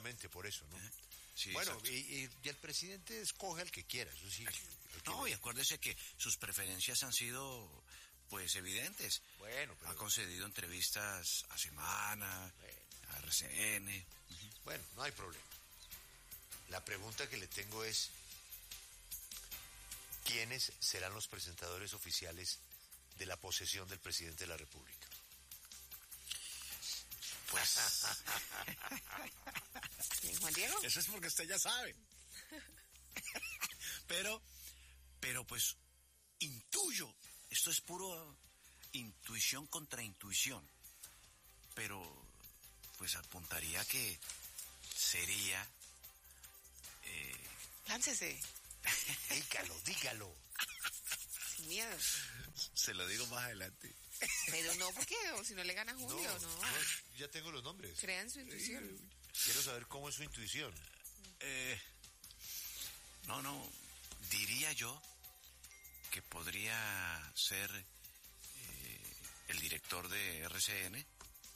Seguramente por eso, ¿no? Sí, bueno, y el presidente escoge al que quiera, eso sí. No, y acuérdese que sus preferencias han sido, pues, evidentes. Bueno, pero... Ha concedido entrevistas a Semana, a RCN. Bueno, no hay problema. La pregunta que le tengo es, ¿quiénes serán los presentadores oficiales de la posesión del presidente de la República? Pues... Juan Diego. Eso es porque usted ya sabe. Pero pues intuyo, esto es puro intuición contra intuición, pero pues apuntaría que sería... Láncese. Dígalo. Sin miedo. Se lo digo más adelante. Pero no, porque o si no le gana Julio, no. Ya tengo los nombres. Crean su intuición. Quiero saber cómo es su intuición. No, diría yo que podría ser el director de RCN.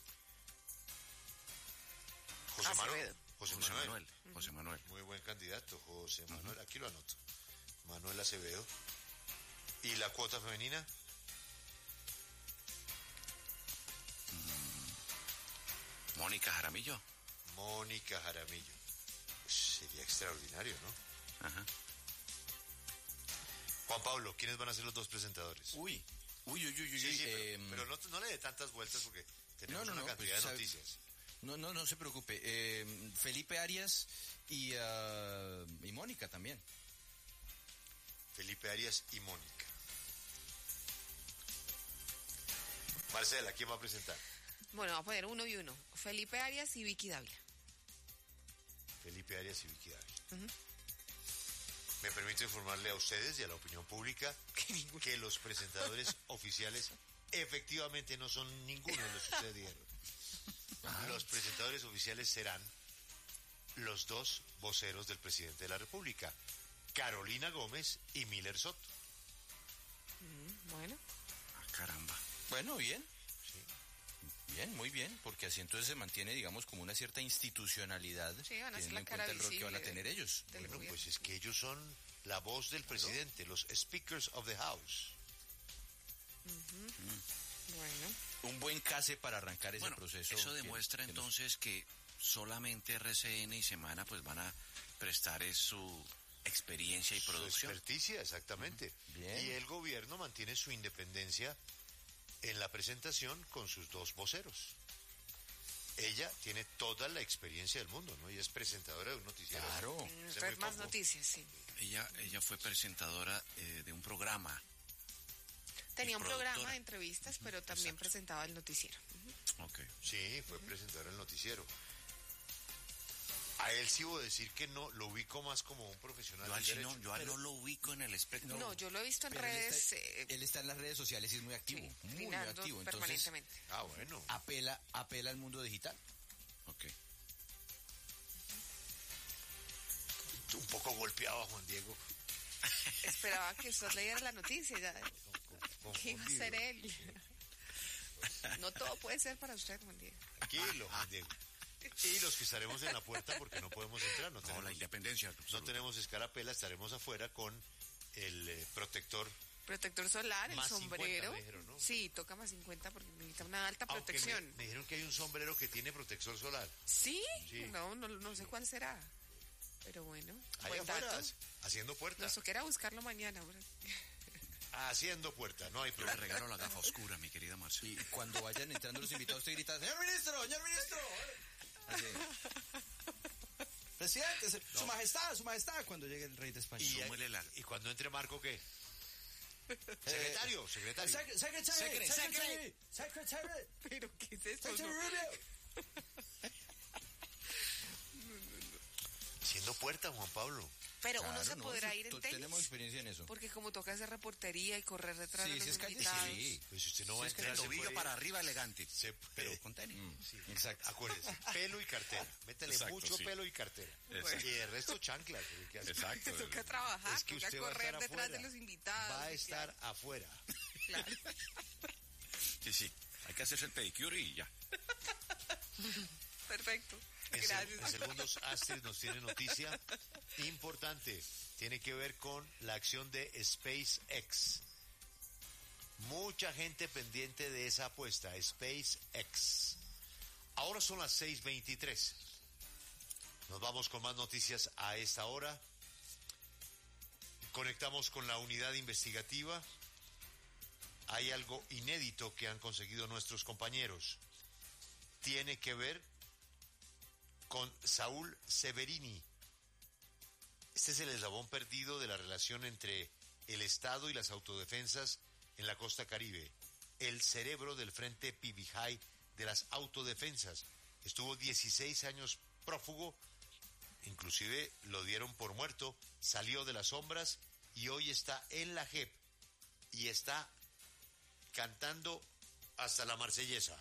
José Manuel. Muy buen candidato, José Manuel. Aquí lo anoto. Manuel Acevedo. ¿Y la cuota femenina? Mónica Jaramillo. Sería extraordinario, ¿no? Ajá. Juan Pablo, ¿quiénes van a ser los dos presentadores? Uy. Sí, pero no le dé tantas vueltas porque tenemos una cantidad de noticias. No se preocupe. Felipe Arias y Mónica también. Felipe Arias y Mónica. Marcela, ¿quién va a presentar? Bueno, va a poner uno y uno. Felipe Arias y Vicky Dávila. Felipe Arias y Vicky Dávila. Me permito informarle a ustedes y a la opinión pública que los presentadores oficiales efectivamente no son ninguno de los que ustedes dijeron. Los presentadores oficiales serán los dos voceros del presidente de la República, Carolina Gómez y Miller Soto. Bueno. Caramba. Bueno, bien. Sí. Bien, muy bien, porque así entonces se mantiene, digamos, como una cierta institucionalidad, sí, van a ser teniendo la en cara cuenta el rol que van a tener ellos. Bueno, pues es que ellos son la voz del presidente, los speakers of the house. Bueno. Un buen case para arrancar ese proceso. Eso demuestra entonces que solamente RCN y Semana pues van a prestar su experiencia y producción. Su experticia, exactamente. Bien. Y el gobierno mantiene su independencia en la presentación con sus dos voceros. Ella tiene toda la experiencia del mundo, ¿no? Ella es presentadora de un noticiero. Claro. Trae más noticias, sí. Ella fue presentadora de un programa. Tenía un programa de entrevistas, pero también presentaba el noticiero. Ok. Sí, fue presentadora del noticiero. A él sí voy a decir que no, lo ubico más como un profesional del derecho. Yo no lo ubico en el espectro. No, yo lo he visto en Pero redes. Él está en las redes sociales y es muy activo, Sí, muy activo. Entonces, permanentemente. Bueno. apela al mundo digital. Ok. Un poco golpeado a Juan Diego. Esperaba que usted leyera la noticia ya. ¿Qué iba a hacer él? No todo puede ser para usted, Juan Diego. Tranquilo, Juan Diego. Y los que estaremos en la puerta porque no podemos entrar. No tenemos, la independencia. No tenemos escarapela, estaremos afuera con el protector. Protector solar, el Más sombrero. 50 me dijeron, ¿no? Sí, toca más 50 porque necesita una alta Aunque protección. me dijeron que hay un sombrero que tiene protector solar. ¿Sí? Sí. No sé cuál será. Pero bueno, Ahí buen afuera, dato. haciendo puerta. Nos tocará buscarlo mañana. Haciendo puerta, no hay Yo le problema. regalo la gafa oscura, mi querida Marcia. Y cuando vayan entrando los invitados, usted grita, ¡Señor ministro! ¡Señor ministro! Así. Presidente, su majestad, cuando llegue el rey de España. ¿Y cuando entre Marco qué? Secretario. Secretary. ¿Pero qué es esto? Secretary Rubio. Haciendo puerta, Juan Pablo. Pero uno Claro, se podrá ir en tenis. Tenemos experiencia en eso. Porque como toca hacer reportería y correr detrás de los si es calle, invitados. sí. Pues si usted no va a Es que entrar, el se tobillo puede para ir. arriba elegante. Pero con tenis. Sí, Exacto. acuérdese, pelo y cartera. Métele Exacto, mucho sí. pelo y cartera. Exacto. Y el resto chanclas. Exacto. Toca trabajar, Es que toca usted va a correr estar detrás afuera. de los invitados. Va a estar afuera. Claro. Sí. Hay que hacerse el pedicure y ya. Perfecto. Gracias. En segundos, Astrid nos tiene noticia importante. Tiene que ver con la acción de SpaceX. Mucha gente pendiente de esa apuesta, SpaceX. Ahora son las 6:23. Nos vamos con más noticias a esta hora. Conectamos con la unidad investigativa. Hay algo inédito que han conseguido nuestros compañeros. Tiene que ver con Saúl Severini. Este es el eslabón perdido de la relación entre el Estado y las autodefensas en la costa Caribe. El cerebro del Frente PBJ de las autodefensas. Estuvo 16 años prófugo, inclusive lo dieron por muerto, salió de las sombras y hoy está en la JEP y está cantando hasta la marsellesa.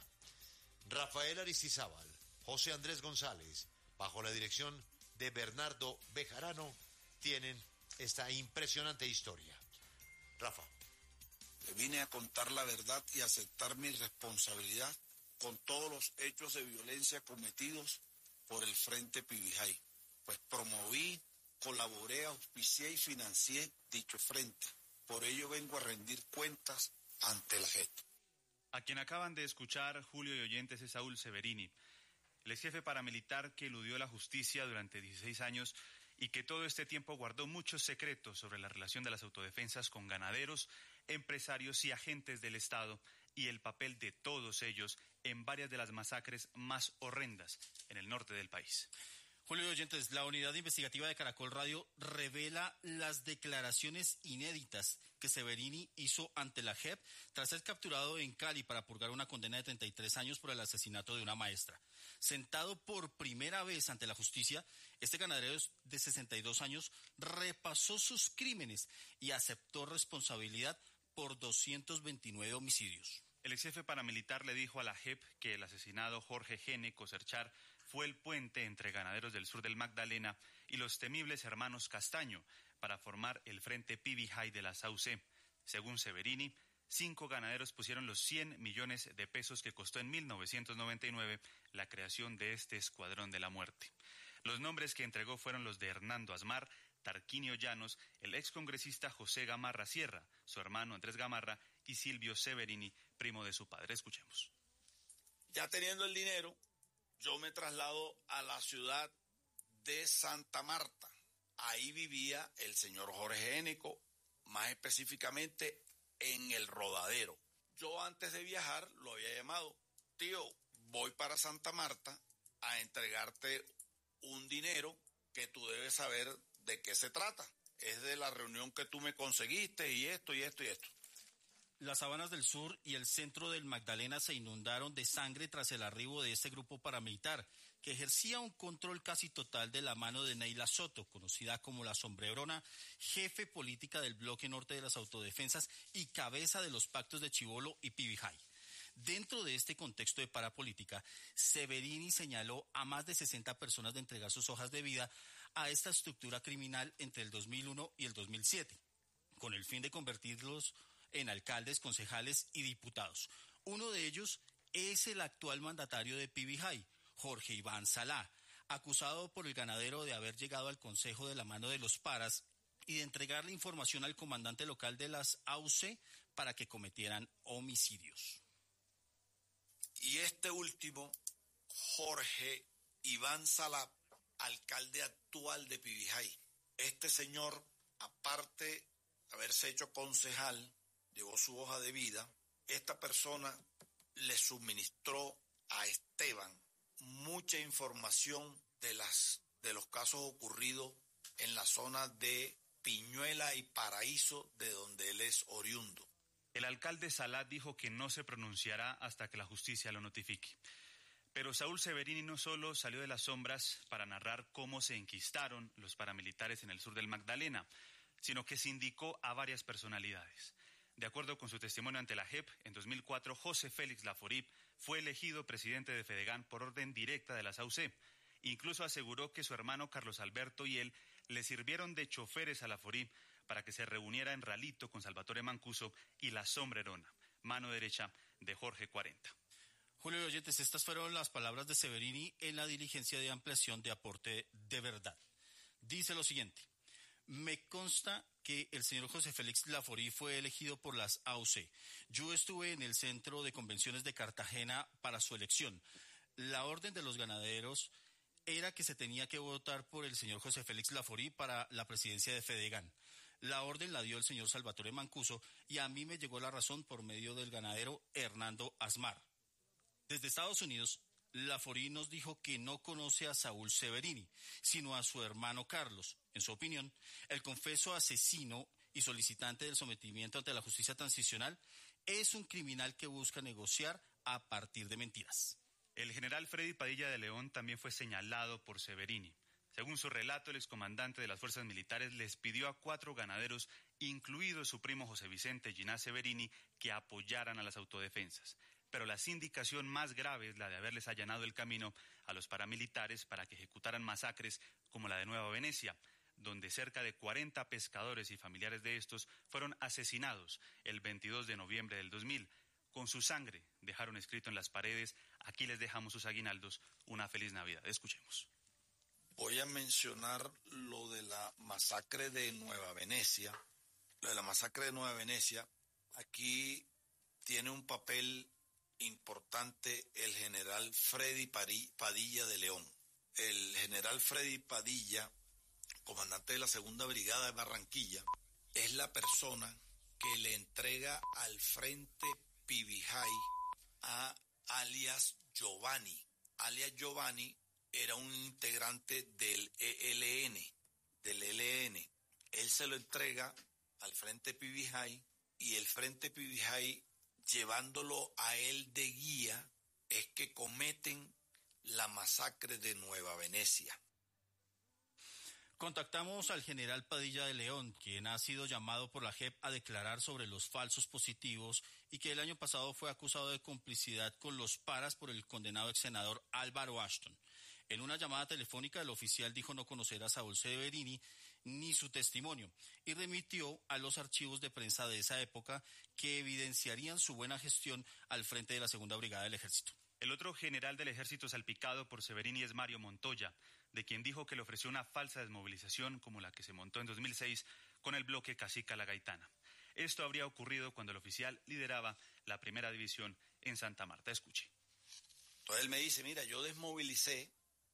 Rafael Aristizábal, José Andrés González, bajo la dirección de Bernardo Bejarano, tienen esta impresionante historia. Rafa. Vine a contar la verdad y aceptar mi responsabilidad con todos los hechos de violencia cometidos por el Frente PBJ. Pues promoví, colaboré, auspicié y financié dicho frente. Por ello vengo a rendir cuentas ante la JEP. A quien acaban de escuchar, Julio y oyentes, es Saúl Severini, el ex jefe paramilitar que eludió la justicia durante 16 años y que todo este tiempo guardó muchos secretos sobre la relación de las autodefensas con ganaderos, empresarios y agentes del Estado y el papel de todos ellos en varias de las masacres más horrendas en el norte del país. Julio y oyentes, la unidad investigativa de Caracol Radio revela las declaraciones inéditas que Severini hizo ante la JEP tras ser capturado en Cali para purgar una condena de 33 años por el asesinato de una maestra. Sentado por primera vez ante la justicia, este ganadero de 62 años repasó sus crímenes y aceptó responsabilidad por 229 homicidios. El ex jefe paramilitar le dijo a la JEP que el asesinado Jorge Gene Coserchar fue el puente entre ganaderos del sur del Magdalena y los temibles hermanos Castaño para formar el Frente PBJ de la SAUC. Según Severini, 5 ganaderos pusieron los 100 millones de pesos que costó en 1999 la creación de este escuadrón de la muerte. Los nombres que entregó fueron los de Hernando Asmar, Tarquinio Llanos, el excongresista José Gamarra Sierra, su hermano Andrés Gamarra y Silvio Severini, primo de su padre. Escuchemos. Ya teniendo el dinero, yo me traslado a la ciudad de Santa Marta. Ahí vivía el señor Jorge Éneco, más específicamente en El Rodadero. Yo antes de viajar lo había llamado: tío, voy para Santa Marta a entregarte un dinero que tú debes saber de qué se trata. Es de la reunión que tú me conseguiste y esto y esto y esto. Las sabanas del sur y el centro del Magdalena se inundaron de sangre tras el arribo de este grupo paramilitar, que ejercía un control casi total de la mano de Neila Soto, conocida como la Sombrerona, jefe política del bloque norte de las autodefensas y cabeza de los pactos de Chibolo y PBJ. Dentro de este contexto de parapolítica, Severini señaló a más de 60 personas de entregar sus hojas de vida a esta estructura criminal entre el 2001 y el 2007, con el fin de convertirlos en alcaldes, concejales y diputados. Uno de ellos es el actual mandatario de PBJ, Jorge Iván Salá, acusado por el ganadero de haber llegado al consejo de la mano de los paras y de entregarle información al comandante local de las AUC para que cometieran homicidios. Y este último, Jorge Iván Salá, alcalde actual de PBJ. Este señor, aparte de haberse hecho concejal, llevó su hoja de vida. Esta persona le suministró a Esteban mucha información de los casos ocurridos en la zona de Piñuela y Paraíso, de donde él es oriundo. El alcalde Salat dijo que no se pronunciará hasta que la justicia lo notifique. Pero Saúl Severini no solo salió de las sombras para narrar cómo se enquistaron los paramilitares en el sur del Magdalena, sino que se indicó a varias personalidades. De acuerdo con su testimonio ante la JEP, en 2004 José Félix Laforí fue elegido presidente de Fedegan por orden directa de la SAUC. Incluso aseguró que su hermano Carlos Alberto y él le sirvieron de choferes a Laforí para que se reuniera en Ralito con Salvatore Mancuso y la Sombrerona, mano derecha de Jorge 40. Julio y oyentes, estas fueron las palabras de Severini en la diligencia de ampliación de aporte de verdad. Dice lo siguiente: me consta que el señor José Félix Laforí fue elegido por las AUC. Yo estuve en el Centro de Convenciones de Cartagena para su elección. La orden de los ganaderos era que se tenía que votar por el señor José Félix Laforí para la presidencia de Fedegan. La orden la dio el señor Salvatore Mancuso y a mí me llegó la razón por medio del ganadero Hernando Asmar. Desde Estados Unidos, Laforí nos dijo que no conoce a Saúl Severini, sino a su hermano Carlos. En su opinión, el confeso asesino y solicitante del sometimiento ante la justicia transicional es un criminal que busca negociar a partir de mentiras. El general Freddy Padilla de León también fue señalado por Severini. Según su relato, el excomandante de las fuerzas militares les pidió a 4 ganaderos, incluido su primo José Vicente Ginás Severini, que apoyaran a las autodefensas. Pero la sindicación más grave es la de haberles allanado el camino a los paramilitares para que ejecutaran masacres como la de Nueva Venecia, donde cerca de 40 pescadores y familiares de estos fueron asesinados el 22 de noviembre del 2000. Con su sangre dejaron escrito en las paredes: aquí les dejamos sus aguinaldos, una feliz Navidad. Escuchemos. Voy a mencionar lo de la masacre de Nueva Venecia. Lo de la masacre de Nueva Venecia, aquí tiene un papel importante el general Freddy Padilla de León. El general Freddy Padilla, comandante de la Segunda Brigada de Barranquilla, es la persona que le entrega al Frente Pibijay a alias Giovanni. Alias Giovanni era un integrante del ELN. Él se lo entrega al Frente Pibijay y el Frente Pibijay, llevándolo a él de guía, es que cometen la masacre de Nueva Venecia. Contactamos al general Padilla de León, quien ha sido llamado por la JEP a declarar sobre los falsos positivos y que el año pasado fue acusado de complicidad con los paras por el condenado ex senador Álvaro Ashton. En una llamada telefónica, el oficial dijo no conocer a Saúl Severini ni su testimonio y remitió a los archivos de prensa de esa época que evidenciarían su buena gestión al frente de la Segunda Brigada del Ejército. El otro general del ejército salpicado por Severini es Mario Montoya, de quien dijo que le ofreció una falsa desmovilización como la que se montó en 2006 con el bloque Cacica La Gaitana. Esto habría ocurrido cuando el oficial lideraba la primera división en Santa Marta. Escuche. Entonces él me dice, mira, yo desmovilicé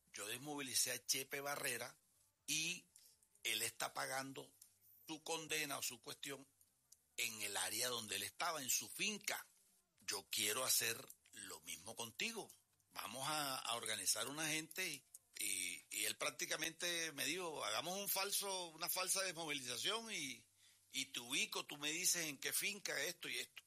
a Chepe Barrera y él está pagando su condena o su cuestión en el área donde él estaba, en su finca. Yo quiero hacer lo mismo contigo. Vamos a organizar una gente y él prácticamente me dijo, hagamos una falsa desmovilización y te ubico, tú me dices en qué finca esto y esto.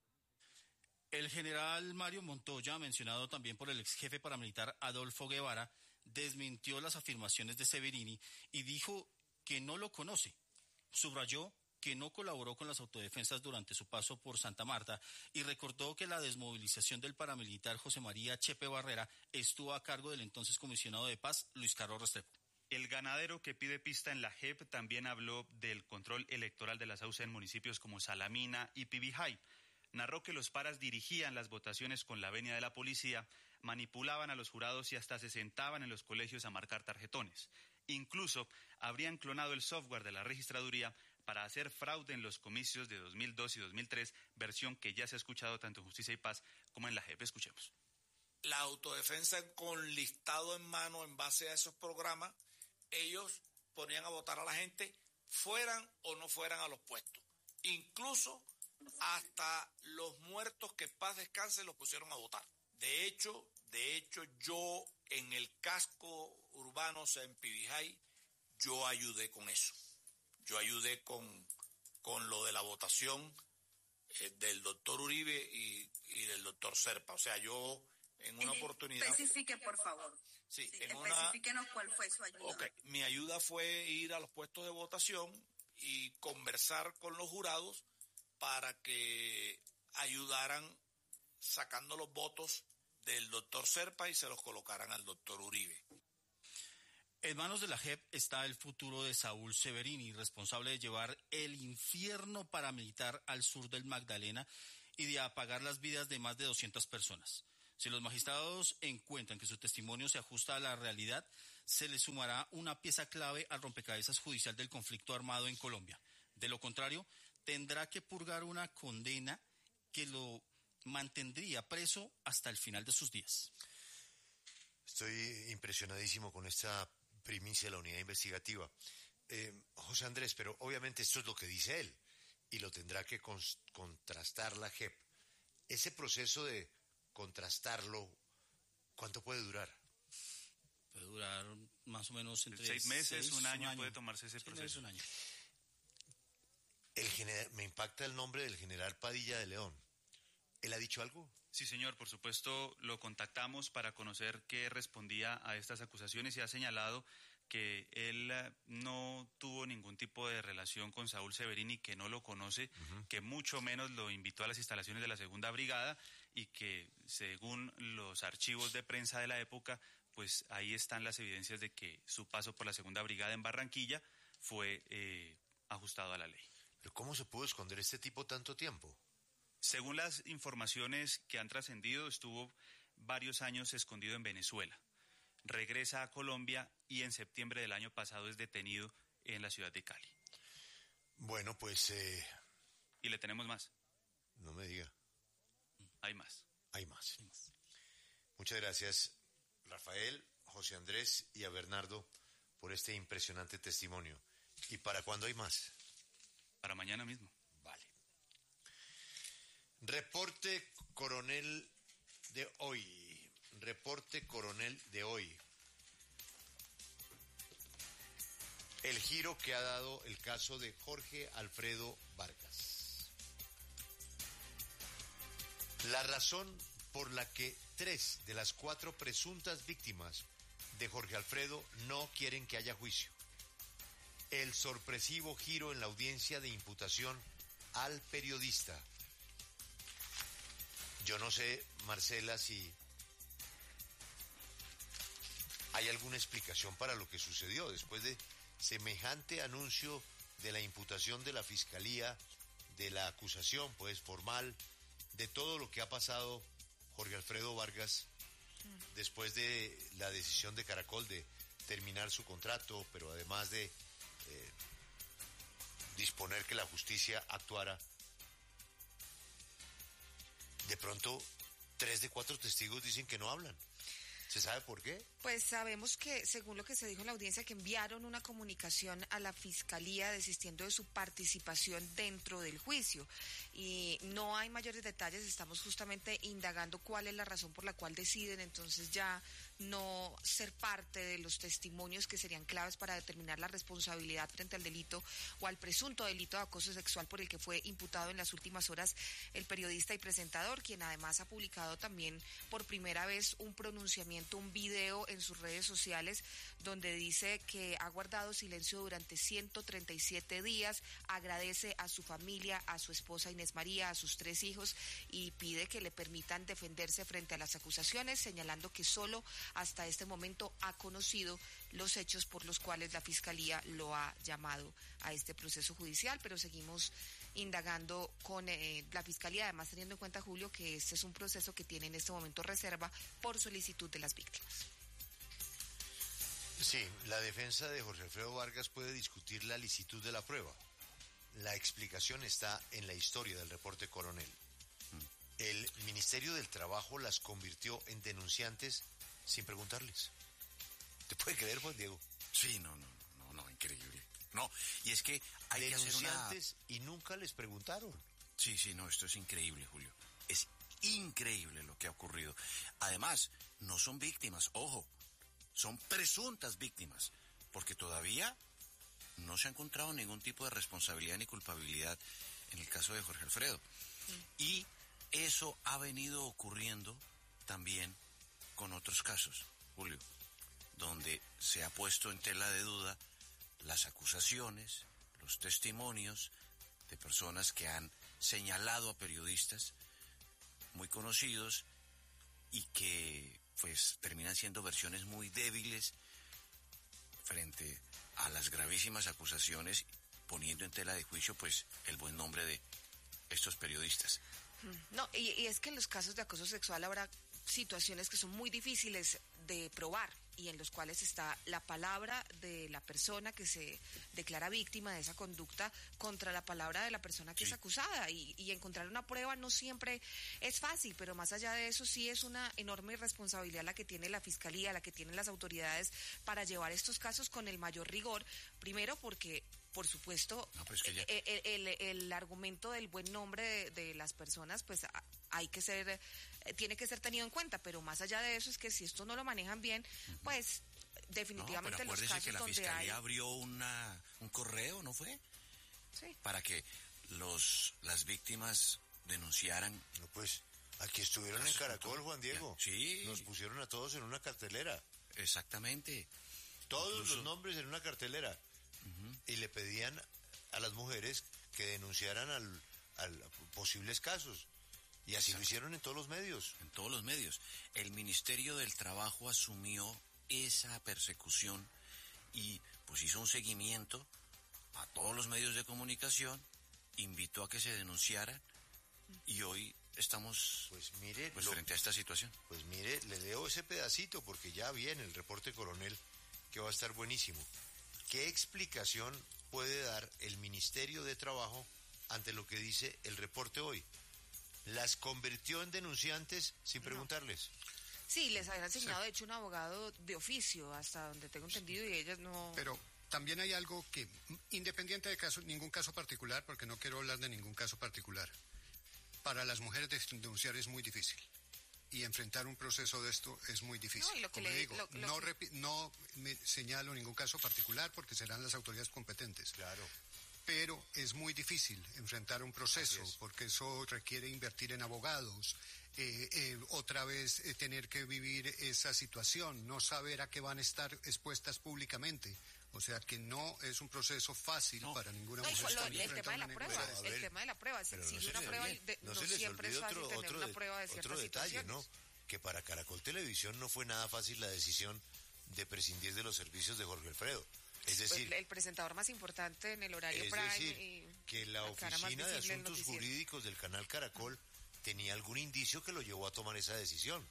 El general Mario Montoya, mencionado también por el ex jefe paramilitar Adolfo Guevara, desmintió las afirmaciones de Severini y dijo que no lo conoce. Subrayó que no colaboró con las autodefensas durante su paso por Santa Marta y recordó que la desmovilización del paramilitar José María Chepe Barrera estuvo a cargo del entonces comisionado de paz Luis Carlos Restrepo. El ganadero que pide pista en la JEP también habló del control electoral de las AUC en municipios como Salamina y Pibijay. Narró que los paras dirigían las votaciones con la venia de la policía, manipulaban a los jurados y hasta se sentaban en los colegios a marcar tarjetones. Incluso habrían clonado el software de la registraduría para hacer fraude en los comicios de 2002 y 2003, versión que ya se ha escuchado tanto en Justicia y Paz como en la JEP. Escuchemos. La autodefensa con listado en mano en base a esos programas, ellos ponían a votar a la gente, fueran o no fueran a los puestos. Incluso hasta los muertos que paz descanse los pusieron a votar. De hecho, yo en el casco urbano, o sea, en Pibijay, yo ayudé con eso. Yo ayudé con lo de la votación del doctor Uribe y del doctor Serpa. O sea, yo en una oportunidad... Especifique, por favor. Sí, especifíquenos cuál fue su ayuda. Okay. Mi ayuda fue ir a los puestos de votación y conversar con los jurados para que ayudaran sacando los votos del doctor Serpa y se los colocaran al doctor Uribe. En manos de la JEP está el futuro de Saúl Severini, responsable de llevar el infierno paramilitar al sur del Magdalena y de apagar las vidas de más de 200 personas. Si los magistrados encuentran que su testimonio se ajusta a la realidad, se le sumará una pieza clave al rompecabezas judicial del conflicto armado en Colombia. De lo contrario, tendrá que purgar una condena que lo mantendría preso hasta el final de sus días. Estoy impresionadísimo con esta primicia de la unidad investigativa. José Andrés, pero obviamente esto es lo que dice él y lo tendrá que contrastar la JEP. Ese proceso de contrastarlo, ¿cuánto puede durar? Puede durar más o menos entre 6 meses, un año puede tomarse ese proceso. Un año. Me impacta el nombre del general Padilla de León. ¿Él ha dicho algo? Sí, señor, por supuesto lo contactamos para conocer qué respondía a estas acusaciones y ha señalado que él no tuvo ningún tipo de relación con Saúl Severini, que no lo conoce, que mucho menos lo invitó a las instalaciones de la Segunda Brigada y que según los archivos de prensa de la época, pues ahí están las evidencias de que su paso por la Segunda Brigada en Barranquilla fue ajustado a la ley. ¿Pero cómo se pudo esconder este tipo tanto tiempo? Según las informaciones que han trascendido, estuvo varios años escondido en Venezuela. Regresa a Colombia y en septiembre del año pasado es detenido en la ciudad de Cali. Bueno, pues... Y le tenemos más. No me diga. Hay más. Hay más. Muchas gracias, Rafael, José Andrés y a Bernardo por este impresionante testimonio. ¿Y para cuándo hay más? Para mañana mismo. Vale. Reporte coronel de hoy. Reporte coronel de hoy. El giro que ha dado el caso de Jorge Alfredo Vargas. La razón por la que 3 de las 4 presuntas víctimas de Jorge Alfredo no quieren que haya juicio. El sorpresivo giro en la audiencia de imputación al periodista. Yo no sé, Marcela, si hay alguna explicación para lo que sucedió después de semejante anuncio de la imputación de la Fiscalía, de la acusación, pues, formal, de todo lo que ha pasado Jorge Alfredo Vargas después de la decisión de Caracol de terminar su contrato, pero además de disponer que la justicia actuara. De pronto, 3 de 4 testigos dicen que no hablan. ¿Se sabe por qué? Pues sabemos que, según lo que se dijo en la audiencia, que enviaron una comunicación a la Fiscalía desistiendo de su participación dentro del juicio. Y no hay mayores detalles, estamos justamente indagando cuál es la razón por la cual deciden entonces ya no ser parte de los testimonios que serían claves para determinar la responsabilidad frente al delito o al presunto delito de acoso sexual por el que fue imputado en las últimas horas el periodista y presentador, quien además ha publicado también por primera vez un pronunciamiento, un video en sus redes sociales donde dice que ha guardado silencio durante 137 días, agradece a su familia, a su esposa Inés María, a sus 3 hijos y pide que le permitan defenderse frente a las acusaciones, señalando que solo hasta este momento ha conocido los hechos por los cuales la Fiscalía lo ha llamado a este proceso judicial, pero seguimos indagando con la Fiscalía, además teniendo en cuenta, Julio, que este es un proceso que tiene en este momento reserva por solicitud de las víctimas. Sí, la defensa de Jorge Alfredo Vargas puede discutir la licitud de la prueba. La explicación está en la historia del reporte coronel. El Ministerio del Trabajo las convirtió en denunciantes sin preguntarles. ¿Te puede creer, Juan Diego? Sí, no, increíble. No, y es que hay que hacer denunciantes y nunca les preguntaron. Sí, no, esto es increíble, Julio. Es increíble lo que ha ocurrido. Además, no son víctimas, ojo, son presuntas víctimas, porque todavía no se ha encontrado ningún tipo de responsabilidad ni culpabilidad en el caso de Jorge Alfredo. Y eso ha venido ocurriendo también con otros casos, Julio, donde se ha puesto en tela de duda las acusaciones, los testimonios de personas que han señalado a periodistas muy conocidos y que pues terminan siendo versiones muy débiles frente a las gravísimas acusaciones, poniendo en tela de juicio pues el buen nombre de estos periodistas. No, y es que en los casos de acoso sexual ahora situaciones que son muy difíciles de probar y en los cuales está la palabra de la persona que se declara víctima de esa conducta contra la palabra de la persona que es acusada, y encontrar una prueba no siempre es fácil, pero más allá de eso sí es una enorme responsabilidad la que tiene la Fiscalía, la que tienen las autoridades para llevar estos casos con el mayor rigor, primero porque por supuesto, el argumento del buen nombre de las personas, pues tiene que ser tenido en cuenta, pero más allá de eso es que si esto no lo manejan bien, pues definitivamente los casos que la donde Fiscalía abrió un correo, ¿no fue? Sí. Para que las víctimas denunciaran. No, pues aquí estuvieron en Caracol, Juan Diego. Sí. Nos pusieron a todos en una cartelera. Exactamente. Todos los nombres en una cartelera. Y le pedían a las mujeres que denunciaran al posibles casos. Y así lo hicieron en todos los medios. En todos los medios. El Ministerio del Trabajo asumió esa persecución y pues hizo un seguimiento a todos los medios de comunicación, invitó a que se denunciaran y hoy estamos frente a esta situación. Pues mire, le leo ese pedacito porque ya viene el reporte coronel que va a estar buenísimo. ¿Qué explicación puede dar el Ministerio de Trabajo ante lo que dice el reporte hoy? ¿Las convirtió en denunciantes sin preguntarles? Sí, les habían asignado de hecho un abogado de oficio, hasta donde tengo entendido, y ellas no... Pero también hay algo que, independiente de ningún caso particular, porque no quiero hablar de ningún caso particular, para las mujeres denunciar es muy difícil. Y enfrentar un proceso de esto es muy difícil. No, y lo que no me señalo ningún caso particular porque serán las autoridades competentes. Claro. Pero es muy difícil enfrentar un proceso porque eso requiere invertir en abogados, otra vez tener que vivir esa situación, no saber a qué van a estar expuestas públicamente. O sea que no es un proceso fácil para ninguna mujer. El tema de la prueba, el tema de la prueba, si exige una prueba, no siempre es fácil tener una prueba de ciertas situaciones. ¿No? Que para Caracol Televisión no fue nada fácil la decisión de prescindir de los servicios de Jorge Alfredo. Es decir, pues el presentador más importante en el horario prime. Que la oficina de asuntos jurídicos del canal Caracol tenía algún indicio que lo llevó a tomar esa decisión.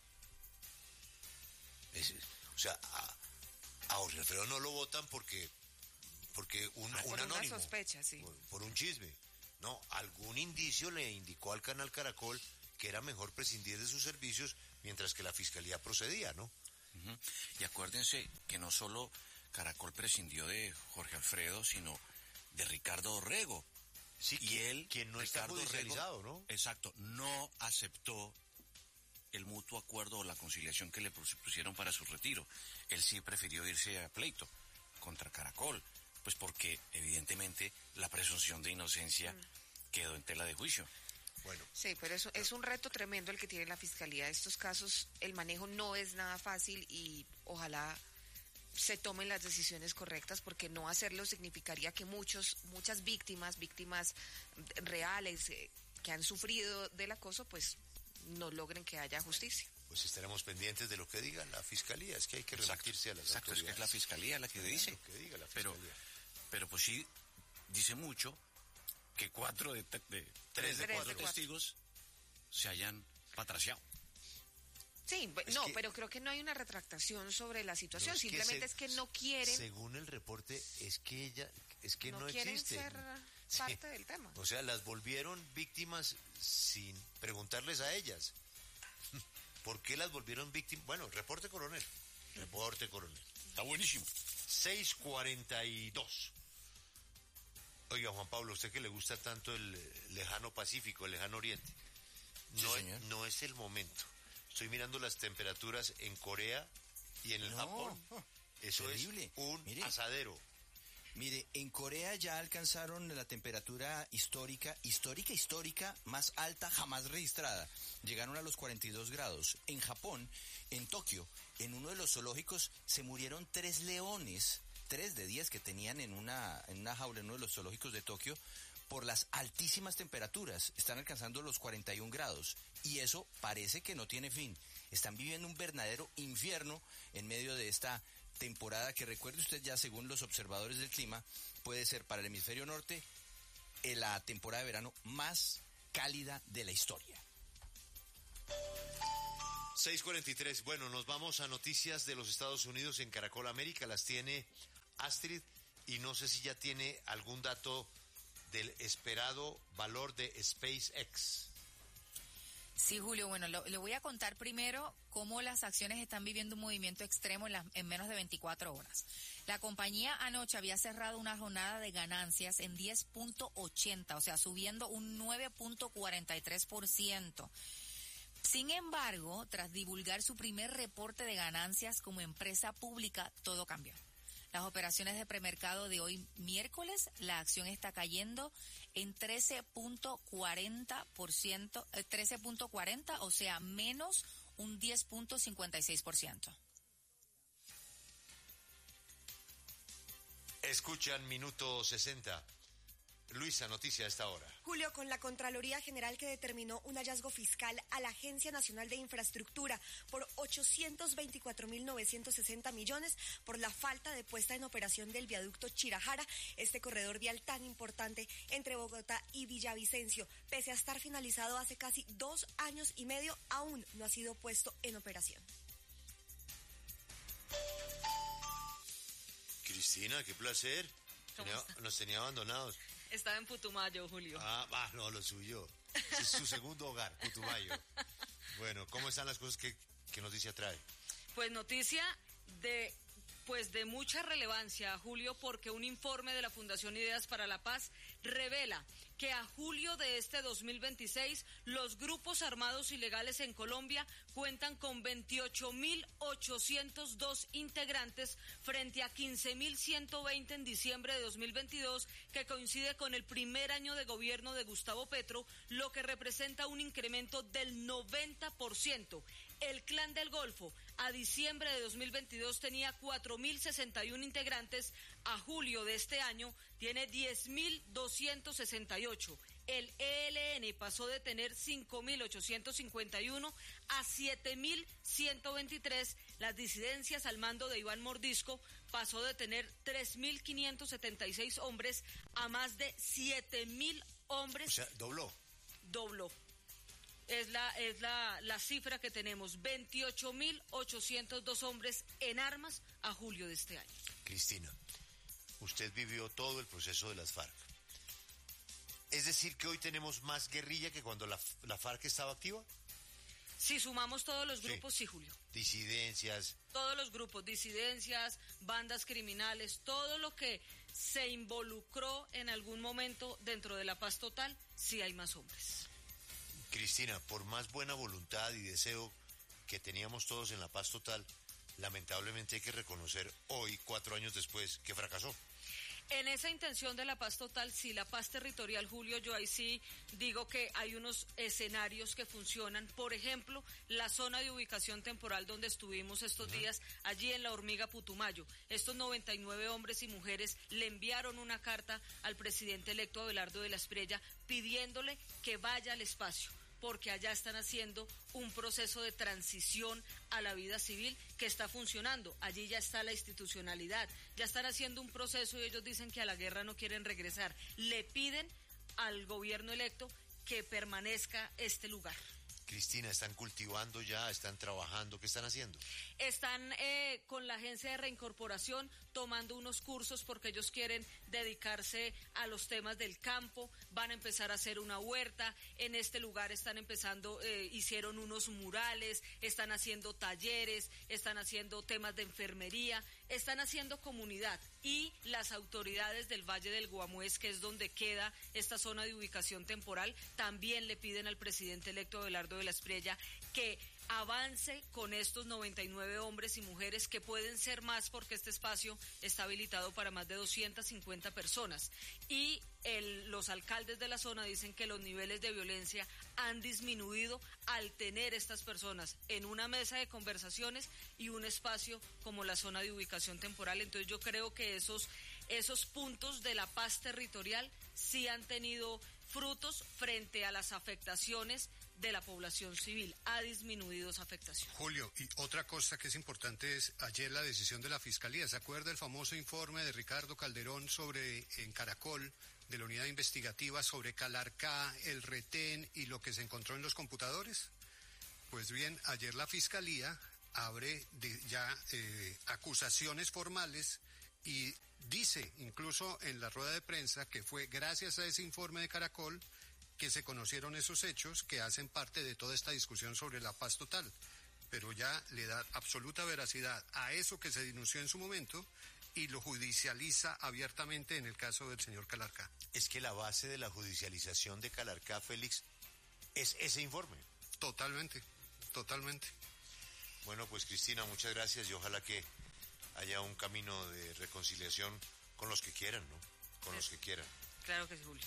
O sea, a Jorge Alfredo no lo votan porque un anónimo. Una sospecha, sí. Por un chisme. No, algún indicio le indicó al canal Caracol que era mejor prescindir de sus servicios mientras que la Fiscalía procedía, ¿no? Y acuérdense que no solo Caracol prescindió de Jorge Alfredo, sino de Ricardo Orrego. Sí, y él, quien no Ricardo está judicializado, Orrego, ¿no? Exacto, no aceptó el mutuo acuerdo o la conciliación que le pusieron para su retiro. Él sí prefirió irse a pleito contra Caracol, pues porque evidentemente la presunción de inocencia quedó en tela de juicio. Bueno. Sí, pero eso es un reto tremendo el que tiene la Fiscalía. Estos casos, el manejo no es nada fácil y ojalá se tomen las decisiones correctas, porque no hacerlo significaría que muchas víctimas reales que han sufrido del acoso, pues no logren que haya justicia. Pues estaremos pendientes de lo que diga la Fiscalía, es que hay que remitirse a las autoridades. Exacto, es que es la Fiscalía la que dice. Lo que diga la Fiscalía. Pero pues sí, dice mucho que 3 de 4 testigos se hayan patraciado. Sí, pero creo que no hay una retractación sobre la situación, simplemente es que no quieren... Según el reporte, es que no quieren existe. ser parte del tema. O sea, las volvieron víctimas sin preguntarles a ellas. ¿Por qué las volvieron víctimas? Bueno, reporte coronel. Está buenísimo. 6:42. Oiga, Juan Pablo, usted que le gusta tanto el lejano Pacífico, el lejano Oriente, no es el momento. Estoy mirando las temperaturas en Corea y en el Japón. Eso terrible. Es un asadero. Mire, en Corea ya alcanzaron la temperatura histórica más alta jamás registrada. Llegaron a los 42 grados. En Japón, en Tokio, en uno de los zoológicos se murieron 3 leones, 3 de 10 que tenían en una jaula en uno de los zoológicos de Tokio, por las altísimas temperaturas. Están alcanzando los 41 grados y eso parece que no tiene fin. Están viviendo un verdadero infierno en medio de esta temporada que, recuerde usted, ya según los observadores del clima, puede ser para el hemisferio norte la temporada de verano más cálida de la historia. 6:43. Bueno, nos vamos a noticias de los Estados Unidos en Caracol América. Las tiene Astrid y no sé si ya tiene algún dato del esperado valor de SpaceX. Sí, Julio, bueno, le voy a contar primero cómo las acciones están viviendo un movimiento extremo en menos de 24 horas. La compañía anoche había cerrado una jornada de ganancias en 10.80, o sea, subiendo un 9.43%. Sin embargo, tras divulgar su primer reporte de ganancias como empresa pública, todo cambió. Las operaciones de premercado de hoy miércoles, la acción está cayendo en 13.40%, 13.40, o sea, menos un 10.56%. Escuchan Minuto 60. Luisa, noticia a esta hora. Julio, con la Contraloría General que determinó un hallazgo fiscal a la Agencia Nacional de Infraestructura por 824.960 millones por la falta de puesta en operación del viaducto Chirajara, este corredor vial tan importante entre Bogotá y Villavicencio. Pese a estar finalizado hace casi 2 años y medio, aún no ha sido puesto en operación. Cristina, qué placer. Nos tenía abandonados. Estaba en Putumayo, Julio. No, lo suyo. Es su segundo hogar, Putumayo. Bueno, ¿cómo están las cosas? ¿Qué noticia trae? Pues noticia de mucha relevancia, Julio, porque un informe de la Fundación Ideas para la Paz revela que a julio de este 2026 los grupos armados ilegales en Colombia cuentan con 28.802 integrantes frente a 15.120 en diciembre de 2022, que coincide con el primer año de gobierno de Gustavo Petro, lo que representa un incremento del 90%. El Clan del Golfo a diciembre de 2022 tenía 4.061 integrantes, a julio de este año tiene 10.268. El ELN pasó de tener 5.851 a 7.123. Las disidencias al mando de Iván Mordisco pasó de tener 3.576 hombres a más de 7.000 hombres. O sea, dobló. Es la cifra que tenemos, 28.802 hombres en armas a julio de este año. Cristina, usted vivió todo el proceso de las FARC. ¿Es decir que hoy tenemos más guerrilla que cuando la FARC estaba activa? Si sumamos todos los grupos, sí, Julio. Disidencias. Todos los grupos, disidencias, bandas criminales, todo lo que se involucró en algún momento dentro de la paz total, sí hay más hombres. Cristina, por más buena voluntad y deseo que teníamos todos en la paz total, lamentablemente hay que reconocer hoy, 4 años después, que fracasó. En esa intención de la paz total, sí, la paz territorial, Julio, yo ahí sí digo que hay unos escenarios que funcionan. Por ejemplo, la zona de ubicación temporal donde estuvimos estos días, allí en La Hormiga, Putumayo. Estos 99 hombres y mujeres le enviaron una carta al presidente electo Abelardo de la Espriella pidiéndole que vaya al espacio, porque allá están haciendo un proceso de transición a la vida civil que está funcionando. Allí ya está la institucionalidad, ya están haciendo un proceso y ellos dicen que a la guerra no quieren regresar. Le piden al gobierno electo que permanezca este lugar. Cristina, ¿están cultivando ya? ¿Están trabajando? ¿Qué están haciendo? Están con la agencia de reincorporación tomando unos cursos porque ellos quieren dedicarse a los temas del campo, van a empezar a hacer una huerta, en este lugar están empezando, hicieron unos murales, están haciendo talleres, están haciendo temas de enfermería, están haciendo comunidad, y las autoridades del Valle del Guamués, que es donde queda esta zona de ubicación temporal, también le piden al presidente electo Abelardo de la Espriella que avance con estos 99 hombres y mujeres, que pueden ser más porque este espacio está habilitado para más de 250 personas. Y los alcaldes de la zona dicen que los niveles de violencia han disminuido al tener estas personas en una mesa de conversaciones y un espacio como la zona de ubicación temporal. Entonces yo creo que esos puntos de la paz territorial sí han tenido frutos frente a las afectaciones de la población civil. Ha disminuido esa afectación. Julio, y otra cosa que es importante es ayer la decisión de la Fiscalía. ¿Se acuerda el famoso informe de Ricardo Calderón en Caracol, de la unidad investigativa, sobre Calarcá, el retén y lo que se encontró en los computadores? Pues bien, ayer la Fiscalía abre ya acusaciones formales y dice, incluso en la rueda de prensa, que fue gracias a ese informe de Caracol que se conocieron esos hechos que hacen parte de toda esta discusión sobre la paz total. Pero ya le da absoluta veracidad a eso que se denunció en su momento y lo judicializa abiertamente en el caso del señor Calarcá. Es que la base de la judicialización de Calarcá, Félix, es ese informe. Totalmente. Bueno, pues Cristina, muchas gracias y ojalá que haya un camino de reconciliación con los que quieran, ¿no? Con los que quieran. Claro que sí, Julio.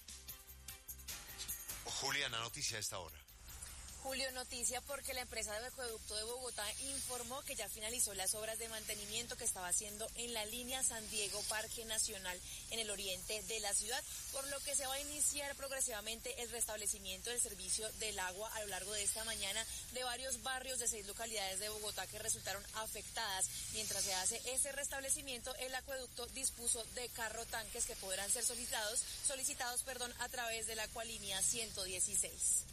Juliana, noticia a esta hora. Julio, noticia porque la empresa de acueducto de Bogotá informó que ya finalizó las obras de mantenimiento que estaba haciendo en la línea San Diego Parque Nacional en el oriente de la ciudad, por lo que se va a iniciar progresivamente el restablecimiento del servicio del agua a lo largo de esta mañana de varios barrios de 6 localidades de Bogotá que resultaron afectadas. Mientras se hace ese restablecimiento, el acueducto dispuso de carro tanques que podrán ser solicitados a través de la Acualínea 116.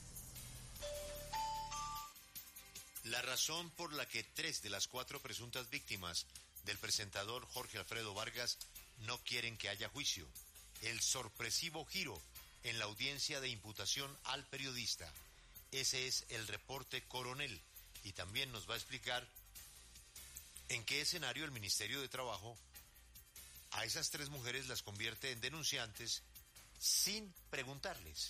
La razón por la que 3 de las 4 presuntas víctimas del presentador Jorge Alfredo Vargas no quieren que haya juicio. El sorpresivo giro en la audiencia de imputación al periodista. Ese es el reporte Coronel. Y también nos va a explicar en qué escenario el Ministerio de Trabajo a esas 3 mujeres las convierte en denunciantes sin preguntarles.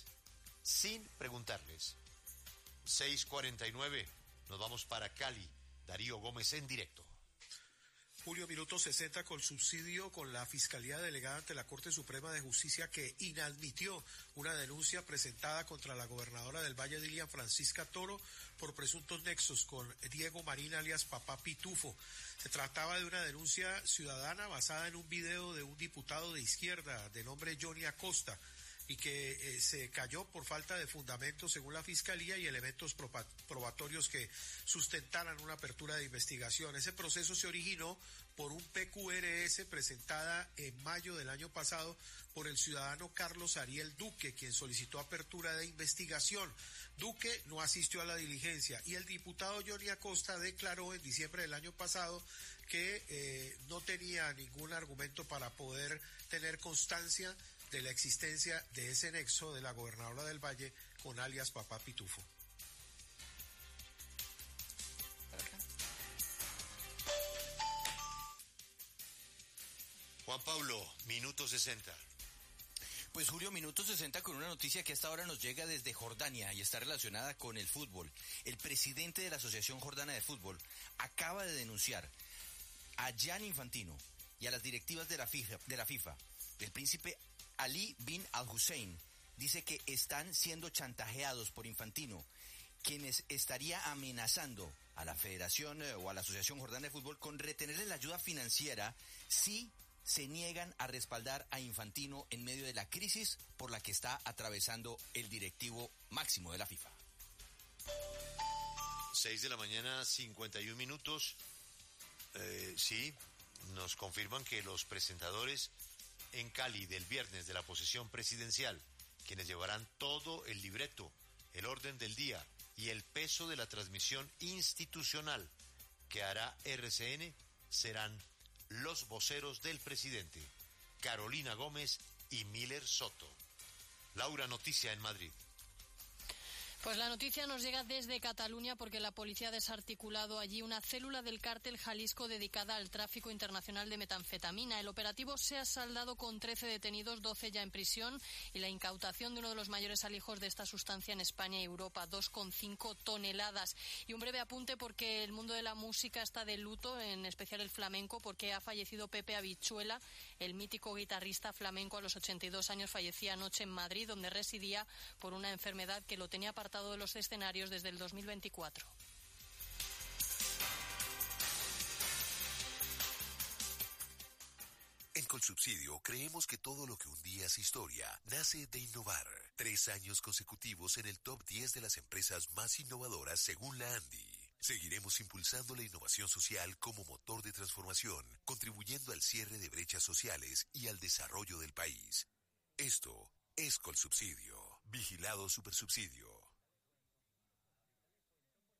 6:49. Nos vamos para Cali. Darío Gómez en directo. Julio, minuto 60 con subsidio con la Fiscalía Delegada ante la Corte Suprema de Justicia que inadmitió una denuncia presentada contra la gobernadora del Valle, Dilian Francisca Toro, por presuntos nexos con Diego Marín alias Papá Pitufo. Se trataba de una denuncia ciudadana basada en un video de un diputado de izquierda de nombre Johnny Acosta, y que se cayó por falta de fundamentos según la Fiscalía y elementos probatorios que sustentaran una apertura de investigación. Ese proceso se originó por un PQRS presentada en mayo del año pasado por el ciudadano Carlos Ariel Duque, quien solicitó apertura de investigación. Duque no asistió a la diligencia y el diputado Johnny Acosta declaró en diciembre del año pasado que no tenía ningún argumento para poder tener constancia de la existencia de ese nexo de la gobernadora del Valle con alias Papá Pitufo. Juan Pablo, minuto 60. Pues Julio, minuto 60 con una noticia que hasta ahora nos llega desde Jordania y está relacionada con el fútbol. El presidente de la Asociación Jordana de Fútbol acaba de denunciar a Gianni Infantino y a las directivas de la FIFA, el príncipe Ali bin al-Hussein. Dice que están siendo chantajeados por Infantino, quienes estaría amenazando a la Federación o a la Asociación Jordana de Fútbol con retenerle la ayuda financiera si se niegan a respaldar a Infantino en medio de la crisis por la que está atravesando el directivo máximo de la FIFA. 6:51 a.m. Sí, nos confirman que los presentadores en Cali del viernes de la posesión presidencial, quienes llevarán todo el libreto, el orden del día y el peso de la transmisión institucional que hará RCN, serán los voceros del presidente, Carolina Gómez y Miller Soto. Laura, noticia en Madrid. Pues la noticia nos llega desde Cataluña porque la policía ha desarticulado allí una célula del cártel Jalisco dedicada al tráfico internacional de metanfetamina. El operativo se ha saldado con 13 detenidos, 12 ya en prisión y la incautación de uno de los mayores alijos de esta sustancia en España y Europa, 2,5 toneladas. Y un breve apunte porque el mundo de la música está de luto, en especial el flamenco, porque ha fallecido Pepe Habichuela, el mítico guitarrista flamenco. A los 82 años fallecía anoche en Madrid, donde residía por una enfermedad que lo tenía apartado de los escenarios desde el 2024. En Colsubsidio creemos que todo lo que un día es historia nace de innovar. 3 años consecutivos en el top 10 de las empresas más innovadoras según la ANDI. Seguiremos impulsando la innovación social como motor de transformación, contribuyendo al cierre de brechas sociales y al desarrollo del país. Esto es Colsubsidio. Vigilado Supersubsidio.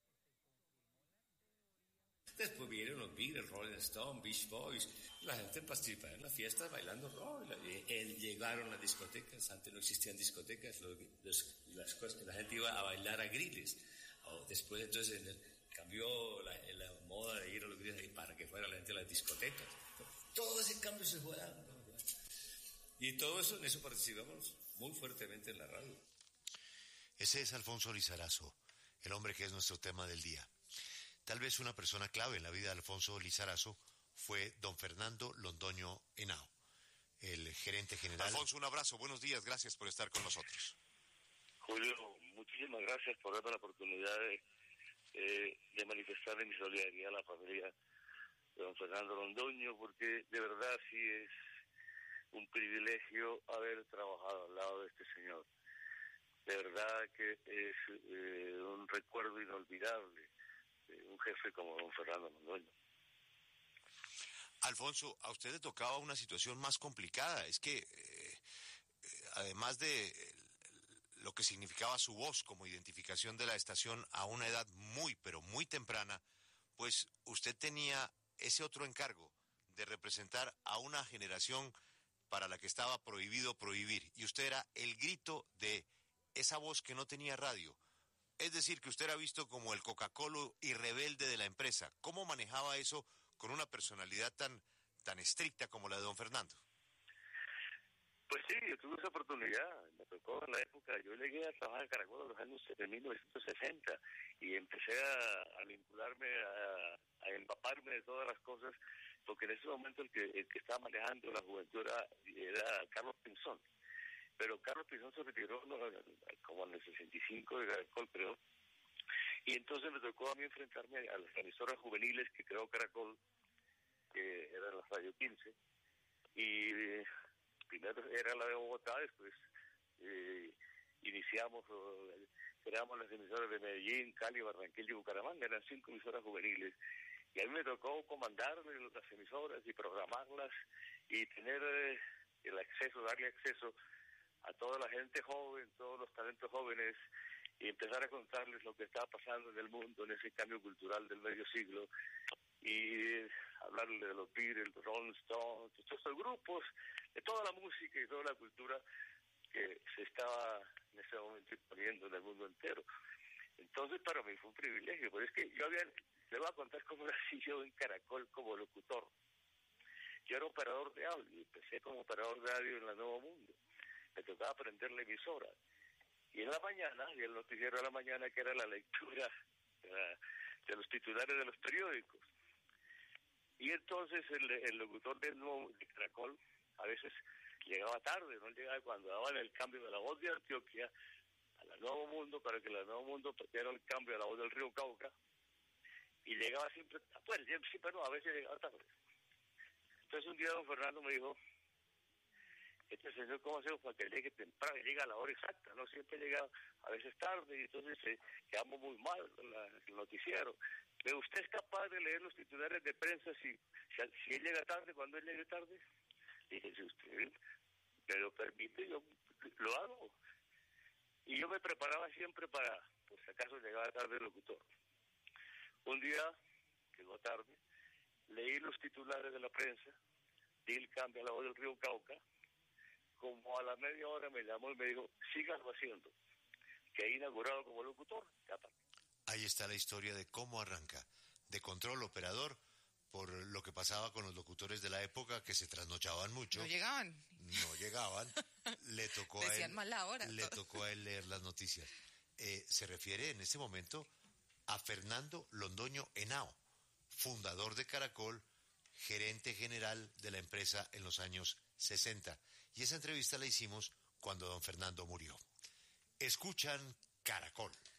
Después vinieron los Beatles, Rolling Stone, Beach Boys. La gente participaba en la fiesta bailando rock. Llegaron las discotecas. Antes no existían discotecas. La gente iba a bailar a griles. Después, entonces, cambió la moda de ir a los griles para que fuera la gente a las discotecas. Todo ese cambio se fue dando. Y todo eso, en eso participamos muy fuertemente en la radio. Ese es Alfonso Lizarazo, el hombre que es nuestro tema del día. Tal vez una persona clave en la vida de Alfonso Lizarazo fue don Fernando Londoño Henao, el gerente general. Alfonso, un abrazo, buenos días, gracias por estar con nosotros. Julio, muchísimas gracias por darme la oportunidad de manifestar mi solidaridad a la familia de don Fernando Londoño, porque de verdad sí es un privilegio haber trabajado al lado de este señor. De verdad que es un recuerdo inolvidable de un jefe como don Fernando Londoño. Alfonso, a usted le tocaba una situación más complicada. Es que, además de lo que significaba su voz como identificación de la estación a una edad muy, pero muy temprana, pues usted tenía ese otro encargo de representar a una generación para la que estaba prohibido prohibir. Y usted era el grito de esa voz que no tenía radio. Es decir, que usted era visto como el Coca-Cola y rebelde de la empresa. ¿Cómo manejaba eso con una personalidad tan estricta como la de don Fernando? Pues sí, yo tuve esa oportunidad, me tocó en la época, yo llegué a trabajar en Caracol en los años de 1960 y empecé a vincularme, a empaparme de todas las cosas, porque en ese momento el que estaba manejando la juventud era Carlos Pinzón. Pero Carlos Pinzón se retiró como en el 65 de Caracol, creo. Y entonces me tocó a mí enfrentarme a las emisoras juveniles que creó Caracol, que eran las Radio 15. Y primero era la de Bogotá, después creamos las emisoras de Medellín, Cali, Barranquilla y Bucaramanga. Eran 5 emisoras juveniles. Y a mí me tocó comandar las emisoras y programarlas y tener el acceso, darle acceso a toda la gente joven, todos los talentos jóvenes, y empezar a contarles lo que estaba pasando en el mundo, en ese cambio cultural del medio siglo, y hablarles de los Beatles, de Rolling Stones, de todos estos grupos, de toda la música y toda la cultura que se estaba en ese momento imponiendo en el mundo entero. Entonces para mí fue un privilegio, porque es que le voy a contar cómo nací yo en Caracol como locutor. Yo era operador de audio, empecé como operador de audio en la Nuevo Mundo. Me tocaba aprender la emisora. Y en la mañana, y el noticiero de la mañana, que era la lectura de los titulares de los periódicos. Y entonces el locutor de Caracol a veces llegaba tarde, no llegaba cuando daban el cambio de la voz de Antioquia a la Nuevo Mundo, para que la Nuevo Mundo diera el cambio a la voz del Río Cauca, y llegaba siempre, a veces llegaba tarde. Entonces un día don Fernando me dijo, este señor, ¿cómo hacemos para que llegue temprano, llegue a la hora exacta? No siempre llega a veces tarde, y entonces quedamos muy mal con el noticiero. Pero usted es capaz de leer los titulares de prensa si él llega tarde, cuando él llegue tarde. Dije, si usted me lo permite, yo lo hago. Y yo me preparaba siempre para, por si acaso llegaba tarde el locutor. Un día, llegó tarde, leí los titulares de la prensa, di el cambio a la voz del Río Cauca. Como a la media hora me llamó y me dijo, síganlo haciendo, que he inaugurado como locutor. Ahí está la historia de cómo arranca, de control operador, por lo que pasaba con los locutores de la época, que se trasnochaban mucho. No llegaban. Le tocó Decían mal la hora. Le tocó a él leer las noticias. Se refiere en este momento a Fernando Londoño Henao, fundador de Caracol, gerente general de la empresa en los años 60. Y esa entrevista la hicimos cuando don Fernando murió. Escuchan Caracol.